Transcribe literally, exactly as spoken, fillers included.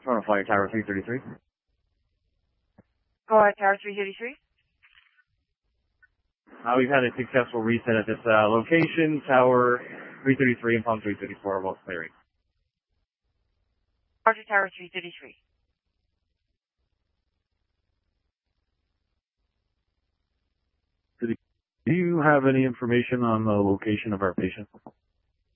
Toronto Flyer Tower three thirty-three. Flyer Tower three thirty-three. Uh, we've had a successful reset at this uh, location, Tower three thirty-three and Palm three thirty-four, while clearing. Roger, Tower three thirty-three. Do you have any information on the location of our patient?